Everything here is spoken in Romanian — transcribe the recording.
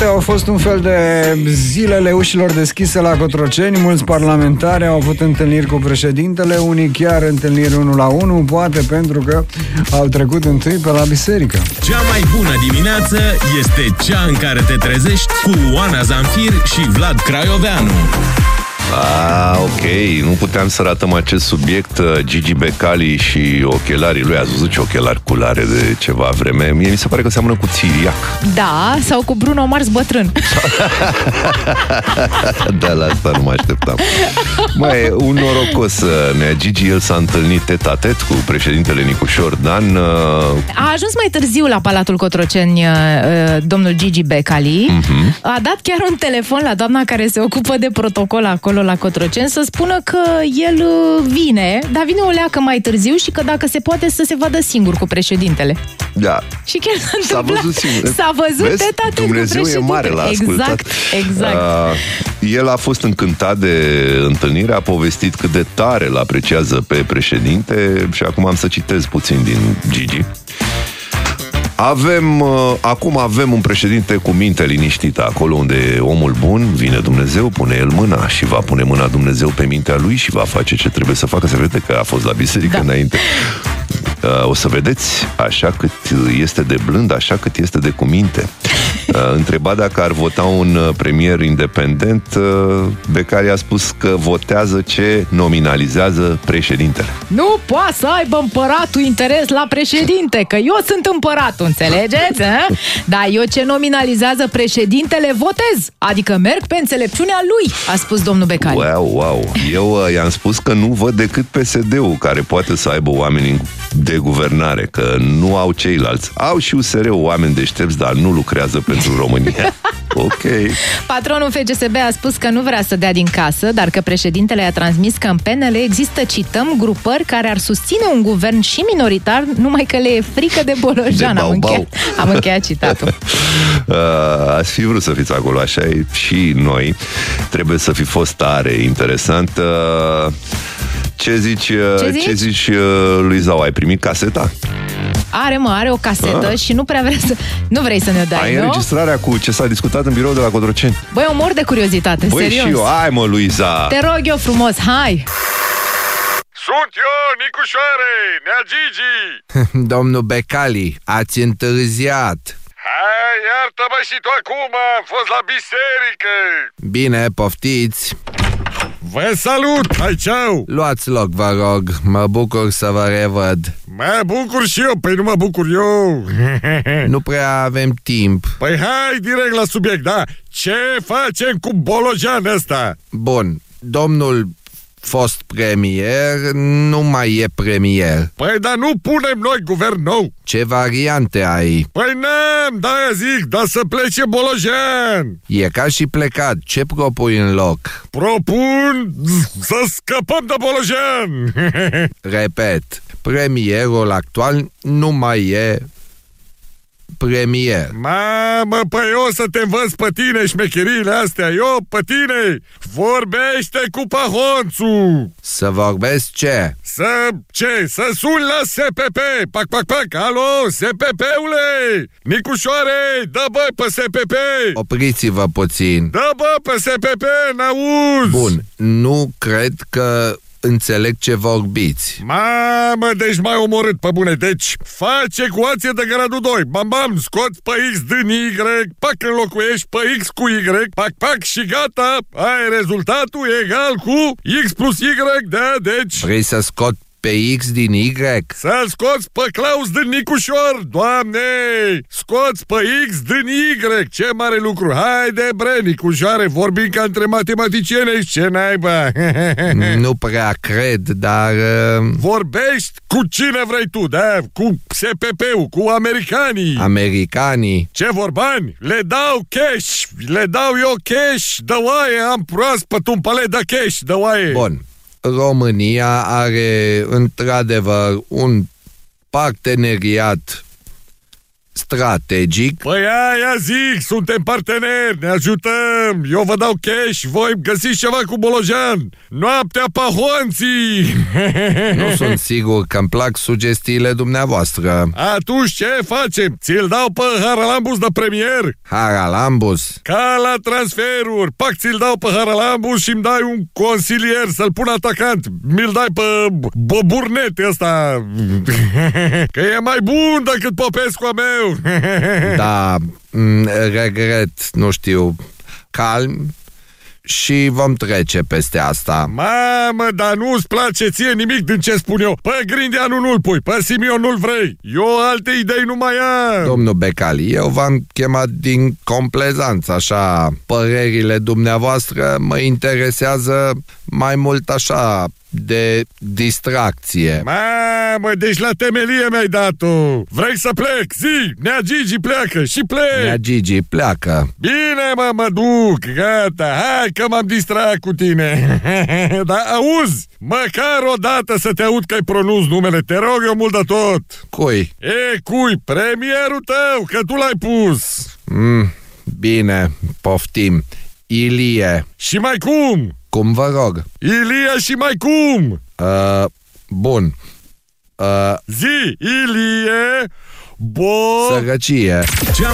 Au fost un fel de zilele ușilor deschise la Cotroceni. Mulți parlamentari au avut întâlniri cu președintele, unii chiar întâlniri 1-1, poate pentru că au trecut întâi pe la biserică. Cea mai bună dimineață este cea în care te trezești cu Oana Zanfir și Vlad Craioveanu. Ok, nu puteam să ratăm acest subiect. Gigi Becali și ochelarii lui. Ați văzut ce ochelari culare de ceva vreme? Mie mi se pare că seamănă cu Țiriac. Da, sau cu Bruno Mars bătrân. Da, la asta nu mă așteptam. Măi, un norocos Nea Gigi, el s-a întâlnit tet-a-tet cu președintele Nicușor Dan. A ajuns mai târziu la Palatul Cotroceni domnul Gigi Becali. A dat chiar un telefon la doamna care se ocupă de protocol acolo la Cotroceni să spună că el vine, dar vine o leacă mai târziu și că dacă se poate să se vadă singur cu președintele. Da. Și chiar s-a văzut singur. S-a văzut tet-a-tet cu Dumnezeu e mare, l-a ascultat. Exact. El a fost încântat de întâlnire, a povestit cât de tare îl apreciază pe președinte și acum am să citez puțin din Gigi. Acum avem un președinte cu minte liniștită. Acolo unde e omul bun, vine Dumnezeu, pune el mâna și va pune mâna Dumnezeu pe mintea lui și va face ce trebuie să facă. Se vede că a fost la biserică înainte. O să vedeți, așa cât este de blând, așa cât este de cuminte. Întrebat dacă ar vota un premier independent, Becali a spus că votează ce nominalizează președintele. Nu poate să aibă împăratul interes la președinte, că eu sunt împăratul, înțelegeți? Dar eu ce nominalizează președintele votez, adică merg pe înțelepciunea lui, a spus domnul Becali. Wow. Eu i-am spus că nu văd decât PSD-ul care poate să aibă oameni de guvernare, că nu au ceilalți. Au și USR-ul oameni deștepți, dar nu lucrează pentru România. Ok. Patronul FGSB a spus că nu vrea să dea din casă, dar că președintele a transmis că în PNL există, cităm, grupări care ar susține un guvern și minoritar, numai că le e frică de Bolojan. Am încheiat citatul. Ați fi vrut să fiți acolo, așa e și noi. Trebuie să fi fost tare interesant. Ce zici lui Zau? Ai primit caseta? Are o casetă și nu prea vrea să... Nu vrei să ne dai, ai înregistrarea cu ce s-a discutat în birou de la Cotroceni? Băi, eu mor de curiozitate, serios. Și eu, hai mă, Luiza! Te rog eu frumos, hai! Sunt eu, Nicușoare, Nea Gigi! Domnul Becali, ați întârziat. Hai, iartă-mă și tu acum, am fost la biserică! Bine, poftiți! Vă salut! Hai, ceau! Luați loc, vă rog. Mă bucur să vă revăd. Mă bucur și eu, păi nu mă bucur eu. Nu prea avem timp. Păi hai direct la subiect, da? Ce facem cu Bolojan ăsta? Bun, domnul fost premier nu mai e premier. Păi dar nu punem noi guvern nou? Ce variante ai? Păi n-am, de-aia zic, dar să plece Bolojan. E ca și plecat, ce propui în loc? Propun să scăpăm de Bolojan. Repet, premierul actual nu mai e premier. Mamă, păi eu să te învăț pe tine șmecheriile astea, eu pe tine. Vorbește cu Pahonțu. Să vorbesc ce? Să suni la SPP. Pac, alo, SPP-ule. Nicușoare, dă bă pe SPP. Opriți-vă puțin. Dă bă pe SPP, n-auzi. Bun, nu cred că înțeleg ce vorbiți. Mamă, deci m-ai omorât pe bune. Deci faci ecuație de gradul 2. Bam, scoți pe X din Y, pac, înlocuiești pe X cu Y, pac și gata. Ai rezultatul egal cu X plus Y, da, deci... Vrei să scot pe X din Y? Să-l scoți pe Claus din Nicușor, Doamne! Scoți pe X din Y, ce mare lucru! Haide bre, Nicușoare, vorbim ca între matematicieni, ce naiba! Nu prea cred, dar... Vorbești cu cine vrei tu, da? Cu SPP-ul, cu americanii! Americanii? Ce vorbani? Le dau cash! Le dau eu cash! Dă oaie, am proaspăt un palet de cash, dă oaie! Bun. România are într-adevăr un parteneriat strategic. Păi aia zic, suntem parteneri, ne ajutăm. Eu vă dau cash, voi găsiți ceva cu Bolojan. Noaptea pahoanții. Nu sunt sigur că îmi plac sugestiile dumneavoastră. Atunci ce facem? Ți-l dau pe Haralambus de premier? Haralambus? Ca la transferuri. Pac, ți-l dau pe Haralambus și îmi dai un consilier să-l pun atacant. Mi-l dai pe Burnet ăsta. Că e mai bun decât Popescu a meu. Da, regret, nu știu, calm și vom trece peste asta. Mamă, dar nu-ți place ție nimic din ce spun eu. Pe Grindeanu nu-l pui, pe Simion nu-l vrei. Eu alte idei nu mai am. Domnul Becali, eu v-am chemat din complezanță, așa. Părerile dumneavoastră mă interesează mai mult așa, de distracție. Mamă, deci la temelie mi-ai dat-o. Vrei să plec? Zi, Nea Gigi pleacă și plec. Nea Gigi pleacă. Bine, mă duc, gata. Hai că m-am distrat cu tine. Dar auzi, măcar o dată să te aud că ai pronunț numele. Te rog eu mult de tot. Cui? Cui? Premierul tău, că tu l-ai pus. Bine, poftim. Ilie. Și mai cum? Cum vă rog? Ilie și mai cum? Bun. Zi, Ilie, Sărăcie.